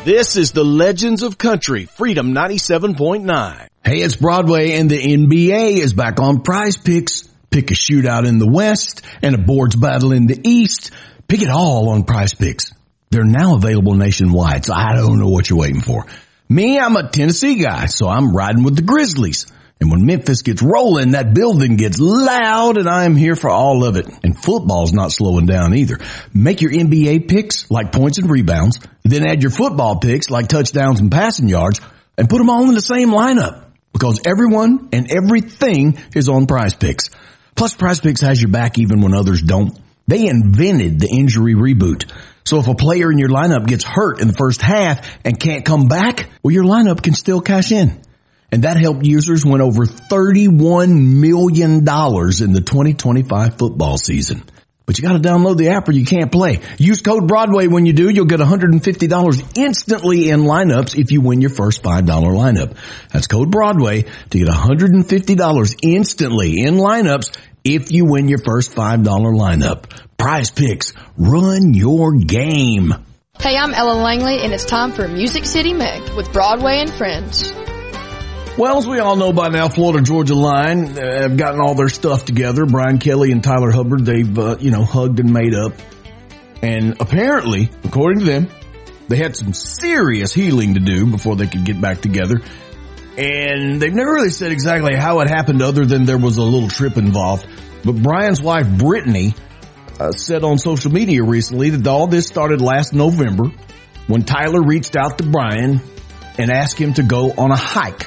This is the Legends of Country, Freedom 97.9. Hey, it's Broadway and the NBA is back on Prize Picks. Pick a shootout in the West and a boards battle in the East. Pick it all on Prize Picks. They're now available nationwide, so I don't know what you're waiting for. Me, I'm a Tennessee guy, so I'm riding with the Grizzlies. And when Memphis gets rolling, that building gets loud, and I am here for all of it. And football's not slowing down either. Make your NBA picks like points and rebounds, then add your football picks like touchdowns and passing yards, and put them all in the same lineup. Because everyone and everything is on Prize Picks. Plus, Prize Picks has your back even when others don't. They invented the injury reboot. So if a player in your lineup gets hurt in the first half and can't come back, well, your lineup can still cash in. And that helped users win over $31 million in the 2025 football season. But you got to download the app or you can't play. Use code Broadway when you do. You'll get $150 instantly in lineups if you win your first $5 lineup. That's code Broadway to get $150 instantly in lineups if you win your first $5 lineup. Prize Picks. Run your game. Hey, I'm Ellen Langley, and it's time for Music City Meg with Broadway and Friends. Well, as we all know by now, Florida Georgia Line have gotten all their stuff together. Brian Kelly and Tyler Hubbard, they've, hugged and made up. And apparently, according to them, they had some serious healing to do before they could get back together. And they've never really said exactly how it happened other than there was a little trip involved. But Brian's wife, Brittany, said on social media recently that all this started last November when Tyler reached out to Brian and asked him to go on a hike.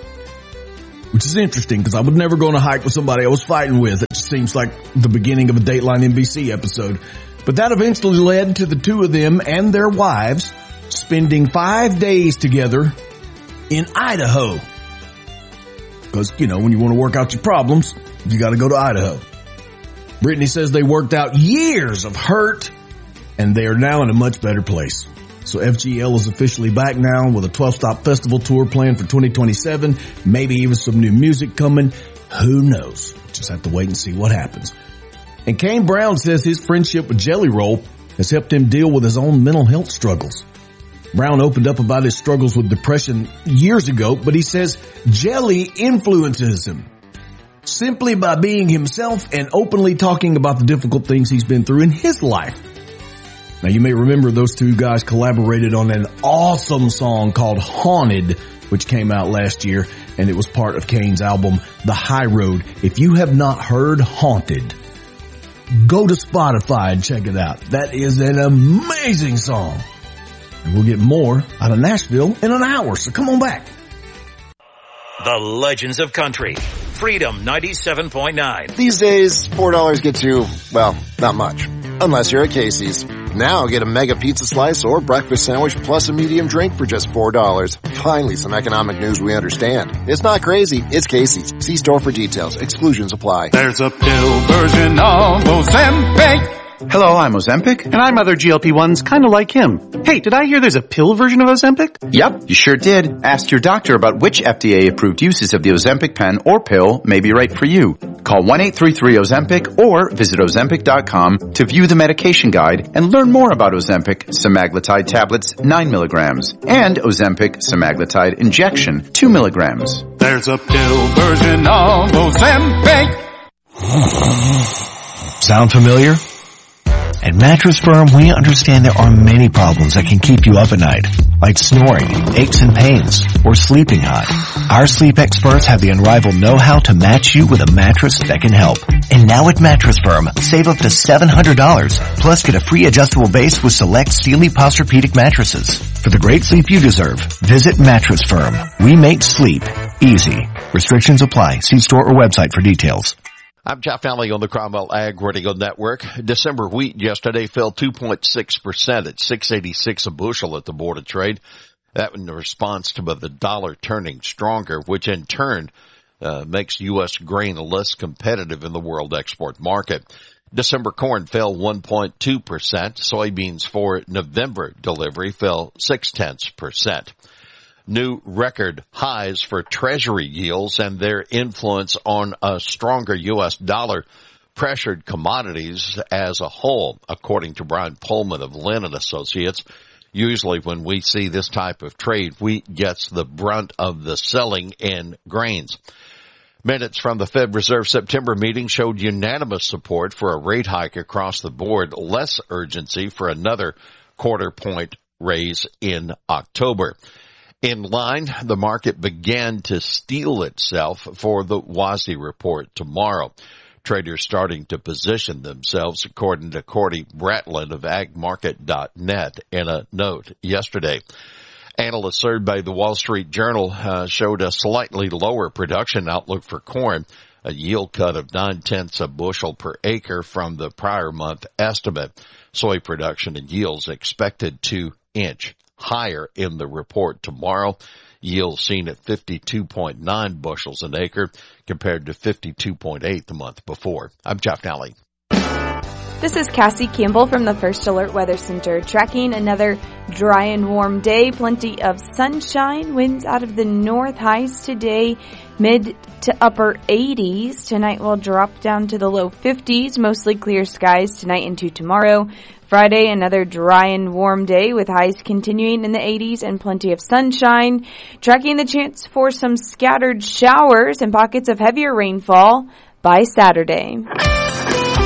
Which is interesting because I would never go on a hike with somebody I was fighting with. It just seems like the beginning of a Dateline NBC episode. But that eventually led to the two of them and their wives spending 5 days together in Idaho. Because, when you want to work out your problems, you got to go to Idaho. Brittany says they worked out years of hurt and they are now in a much better place. So FGL is officially back now with a 12-stop festival tour planned for 2027. Maybe even some new music coming. Who knows? Just have to wait and see what happens. And Kane Brown says his friendship with Jelly Roll has helped him deal with his own mental health struggles. Brown opened up about his struggles with depression years ago, but he says Jelly influences him simply by being himself and openly talking about the difficult things he's been through in his life. Now, you may remember those two guys collaborated on an awesome song called Haunted, which came out last year, and it was part of Kane's album, The High Road. If you have not heard Haunted, go to Spotify and check it out. That is an amazing song. And we'll get more out of Nashville in an hour, so come on back. The Legends of Country, Freedom 97.9. These days, $4 gets you, well, not much. Unless you're at Casey's. Now get a mega pizza slice or breakfast sandwich plus a medium drink for just $4. Finally, some economic news we understand. It's not crazy. It's Casey's. See store for details. Exclusions apply. There's a pill version of Ozempic. Hello, I'm Ozempic, and I'm other GLP-1s kind of like him. Hey, did I hear there's a pill version of Ozempic? Yep, you sure did. Ask your doctor about which FDA-approved uses of the Ozempic pen or pill may be right for you. Call 1-833-OZEMPIC or visit Ozempic.com to view the medication guide and learn more about Ozempic semaglutide tablets 9 milligrams and Ozempic semaglutide injection 2 milligrams. There's a pill version of Ozempic. Sound familiar? At Mattress Firm, we understand there are many problems that can keep you up at night, like snoring, aches and pains, or sleeping hot. Our sleep experts have the unrivaled know-how to match you with a mattress that can help. And now at Mattress Firm, save up to $700, plus get a free adjustable base with select Sealy Posturepedic mattresses. For the great sleep you deserve, visit Mattress Firm. We make sleep easy. Restrictions apply. See store or website for details. I'm Jeff Alley on the Cromwell Ag Radio Network. December wheat yesterday fell 2.6% at $6.86 a bushel at the Board of Trade. That in response to the dollar turning stronger, which in turn makes U.S. grain less competitive in the world export market. December corn fell 1.2%. Soybeans for November delivery fell 0.6%. New record highs for Treasury yields and their influence on a stronger U.S. dollar pressured commodities as a whole, according to Brian Pullman of Lynn & Associates. Usually when we see this type of trade, wheat gets the brunt of the selling in grains. Minutes from the Fed Reserve September meeting showed unanimous support for a rate hike across the board, less urgency for another quarter-point raise in October. In line, the market began to steel itself for the WASDE report tomorrow. Traders starting to position themselves, according to Cordy Bratland of agmarket.net in a note yesterday. Analysts surveyed by the Wall Street Journal showed a slightly lower production outlook for corn, a yield cut of 0.9 a bushel per acre from the prior month estimate. Soy production and yields expected to inch higher in the report tomorrow. Yields seen at 52.9 bushels an acre compared to 52.8 the month before. I'm Jeff Nally. This is Cassie Campbell from the First Alert Weather Center, tracking another dry and warm day. Plenty of sunshine, winds out of the north, highs today mid to upper 80s. Tonight will drop down to the low 50s, mostly clear skies tonight into tomorrow. Friday, another dry and warm day with highs continuing in the 80s and plenty of sunshine. Tracking the chance for some scattered showers and pockets of heavier rainfall by Saturday.